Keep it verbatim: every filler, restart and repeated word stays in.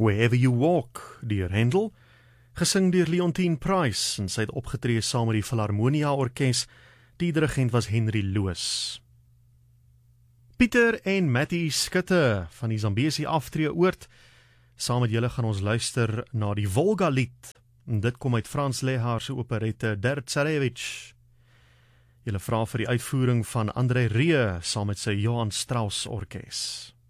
Wherever You Walk, deur Handel, gesing deur Leontine Price, en sy het opgetree saam met die Philharmonia Orkees. Die dirigent was Henry Loos. Pieter en Mattie Skutte van die Zambesi Aftree Oord. Saam met julle gaan ons luister na die Volga-lied. En dit kom uit Frans Lehár se operette Der Tsarevich. Julle vra vir die uitvoering van André Rieu saam met sy Johann Strauss Orkees.